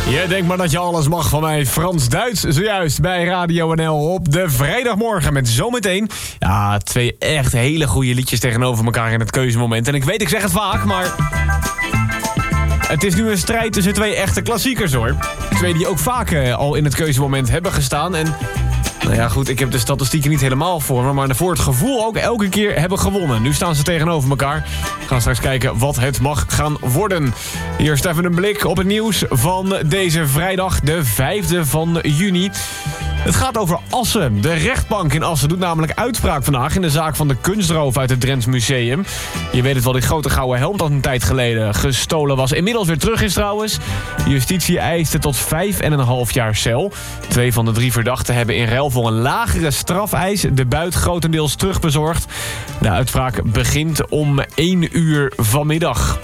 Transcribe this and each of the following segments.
Je denkt maar dat je alles mag van mij. Frans-Duits zojuist bij Radio NL op de vrijdagmorgen. Met zometeen twee echt hele goede liedjes tegenover elkaar in het keuzemoment. En ik weet, ik zeg het vaak, maar het is nu een strijd tussen twee echte klassiekers, hoor. Twee die ook vaak al in het keuzemoment hebben gestaan. En nou ja, goed, ik heb de statistieken niet helemaal voor me, maar voor het gevoel ook elke keer hebben gewonnen. Nu staan ze tegenover elkaar. We gaan straks kijken wat het mag gaan worden. Eerst even een blik op het nieuws van deze vrijdag, de 5e van juni. Het gaat over Assen. De rechtbank in Assen doet namelijk uitspraak vandaag in de zaak van de kunstroof uit het Drents Museum. Je weet het wel, die grote gouden helm dat een tijd geleden gestolen was. Inmiddels weer terug is trouwens. Justitie eiste tot 5,5 jaar cel. 2 van de 3 verdachten hebben in ruil voor een lagere strafeis de buit grotendeels terugbezorgd. De uitspraak begint om 1 uur vanmiddag.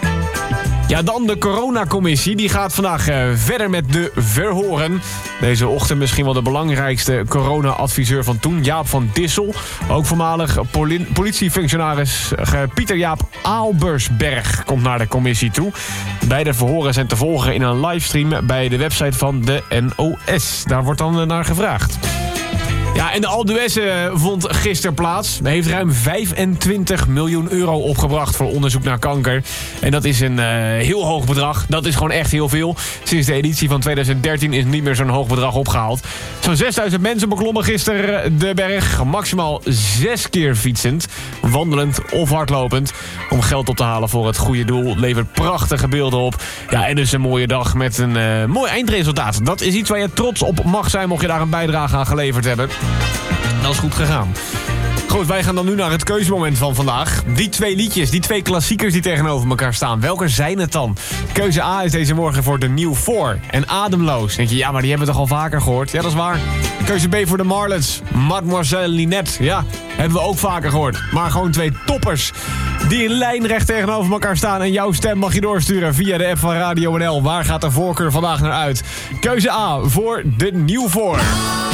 Ja, dan de coronacommissie. Die gaat vandaag verder met de verhoren. Deze ochtend misschien wel de belangrijkste corona-adviseur van toen, Jaap van Dissel. Ook voormalig politiefunctionaris Pieter Jaap Aalbersberg komt naar de commissie toe. Beide verhoren zijn te volgen in een livestream bij de website van de NOS. Daar wordt dan naar gevraagd. Ja, en de Alpe d'Huez vond gisteren plaats. Hij heeft ruim 25 miljoen euro opgebracht voor onderzoek naar kanker. En dat is een heel hoog bedrag. Dat is gewoon echt heel veel. Sinds de editie van 2013 is niet meer zo'n hoog bedrag opgehaald. Zo'n 6000 mensen beklommen gisteren de berg. Maximaal 6 keer fietsend, wandelend of hardlopend. Om geld op te halen voor het goede doel. Levert prachtige beelden op. Ja, en dus een mooie dag met een mooi eindresultaat. Dat is iets waar je trots op mag zijn mocht je daar een bijdrage aan geleverd hebben. Dat is goed gegaan. Goed, wij gaan dan nu naar het keuzemoment van vandaag. Die 2 liedjes, die 2 klassiekers die tegenover elkaar staan. Welke zijn het dan? Keuze A is deze morgen voor de New 4 en Ademloos. Denk je, ja, maar die hebben we toch al vaker gehoord? Ja, dat is waar. Keuze B voor de Marlets. Mademoiselle Linette. Ja, hebben we ook vaker gehoord. Maar gewoon 2 toppers die in lijnrecht tegenover elkaar staan. En jouw stem mag je doorsturen via de app van Radio NL. Waar gaat de voorkeur vandaag naar uit? Keuze A voor de New 4.